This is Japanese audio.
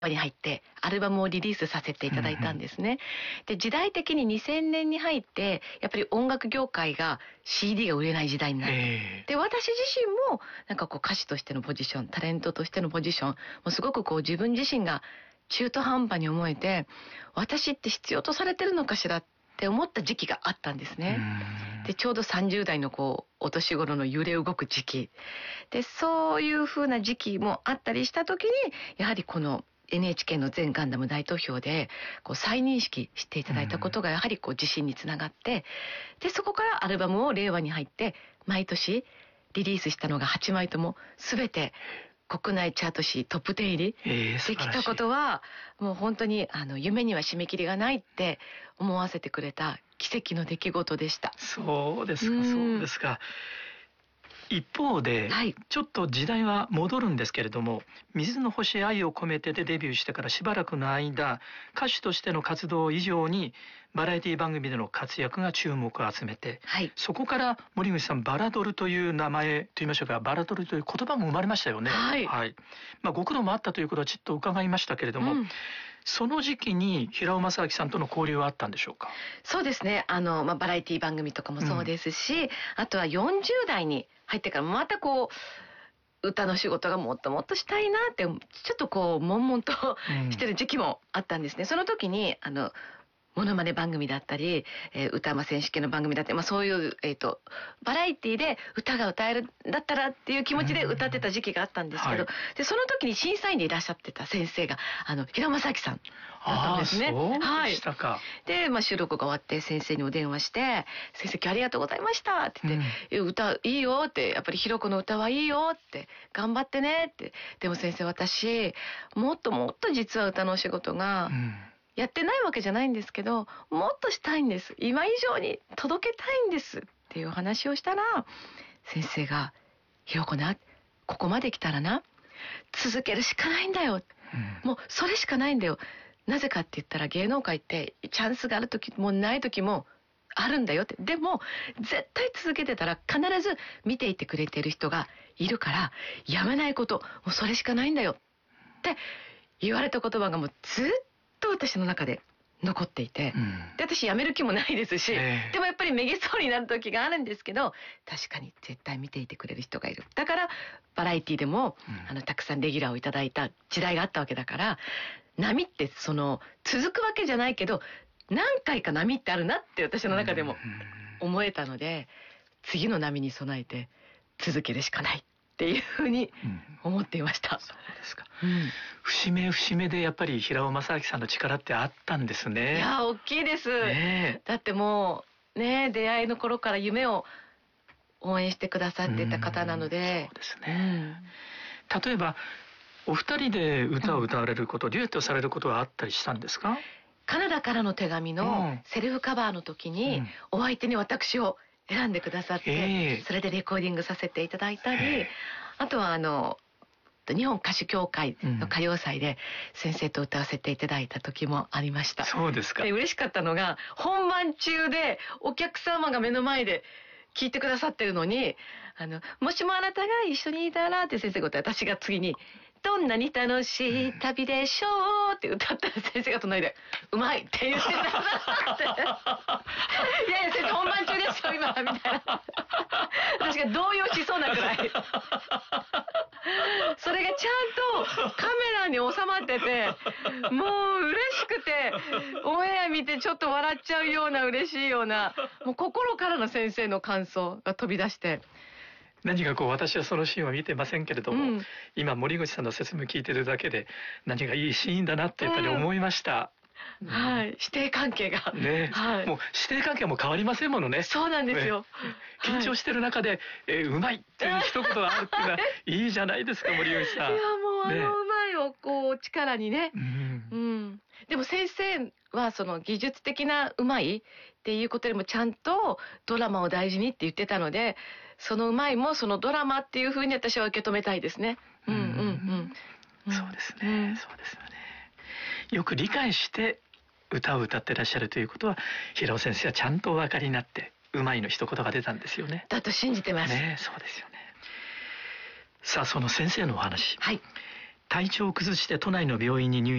に入ってアルバムをリリースさせていただいたんですね。で、時代的に2000年に入ってやっぱり音楽業界が CD が売れない時代になる。で、私自身もなんかこう歌手としてのポジション、タレントとしてのポジション、もうすごくこう自分自身が中途半端に思えて、私って必要とされてるのかしらって思った時期があったんですね。で、ちょうど30代のこうお年頃の揺れ動く時期で、そういう風な時期もあったりした時に、やはりこのNHK の全ガンダム大投票でこう再認識していただいたことがやはりこう自信につながって、でそこからアルバムを令和に入って毎年リリースしたのが8枚とも全て国内チャート誌トップ10入りできたことは、もう本当に夢には締め切りがないって思わせてくれた奇跡の出来事でした。 そうですか、そうですか。一方で、ちょっと時代は戻るんですけれども、水の星愛を込めてでデビューしてからしばらくの間、歌手としての活動以上にバラエティ番組での活躍が注目を集めて、そこから森口さん、バラドルという名前といいましょうか、バラドルという言葉も生まれましたよね。ご苦労もあったということはちょっと伺いましたけれども、その時期に平尾正明さんとの交流はあったんでしょうか。 そうですね、バラエティ番組とかもそうですし、あとは40代に入ってからまたこう歌の仕事がもっともっとしたいなってちょっとこう悶々としてる時期もあったんですね。その時にモノマネ番組だったり、歌ま選手権の番組だったり、そういう、バラエティで歌が歌えるんだったらっていう気持ちで歌ってた時期があったんですけど、でその時に審査員でいらっしゃってた先生が平尾正明さんだったんですね。 そうでしたか。 で、収録が終わって先生にお電話して「先生今日ありがとうございました」って言って「歌いいよ」って「やっぱりひろ子の歌はいいよ」って「頑張ってね」って「でも先生私もっともっと実は歌のお仕事が、やってないわけじゃないんですけど、もっとしたいんです。今以上に届けたいんですっていう話をしたら、先生がひろこな、ここまで来たらな、続けるしかないんだよ。もうそれしかないんだよ。なぜかって言ったら芸能界ってチャンスがある時もない時もあるんだよって。でも絶対続けてたら必ず見ていてくれてる人がいるから、やめないこと、もうそれしかないんだよって言われた言葉がもうずっと私の中で残っていて、で私辞める気もないですし、でもやっぱりめげそうになる時があるんですけど、確かに絶対見ていてくれる人がいる。だからバラエティでも、たくさんレギュラーをいただいた時代があったわけだから、波って続くわけじゃないけど何回か波ってあるなって私の中でも思えたので、次の波に備えて続けるしかないっていうふうに思っていました。 そうですか。節目節目でやっぱり平尾正明さんの力ってあったんですね。 いや大きいです。だってもうね、出会いの頃から夢を応援してくださってた方なので。 そうですね。例えばお二人で歌を歌われること、デュエットされることはあったりしたんですか。 カナダからの手紙のセルフカバーの時にお相手に私を選んでくださって、それでレコーディングさせていただいたり、あとは日本歌手協会の歌謡祭で先生と歌わせていただいた時もありました。 そうですか。 で嬉しかったのが、本番中でお客様が目の前で聞いてくださってるのに、もしもあなたが一緒にいたらって先生が歌って、私が次にどんなに楽しい旅でしょうって歌ったら先生が隣でうまいって言ってくださって、いやいや先生本番中ですよ今みたいな、私が動揺しそうなくらいそれがちゃんとカメラに収まってて、もう嬉しくてオンエア見てちょっと笑っちゃうような嬉しいような、もう心からの先生の感想が飛び出して、 何か私はそのシーンは見てませんけれども、今森口さんの説明聞いてるだけで何かいいシーンだなってやっぱり思いました。 師弟関係がね、もう師弟関係も変わりませんものね。 そうなんですよ。 緊張してる中でうまいっていう一言があるっていうのはいいじゃないですか森口さん。 いやもううまいをこう力にね。でも先生はその技術的なうまいっていうことよりもちゃんとドラマを大事にって言ってたので、そのうまいもそのドラマっていうふうに私は受け止めたいですね。 そうですね。そうですよね。よく理解して歌を歌ってらっしゃるということは、平尾先生はちゃんとお分かりになってうまいの一言が出たんですよね。 だと信じてます。 そうですよね。さあその先生のお話。体調を崩して都内の病院に入院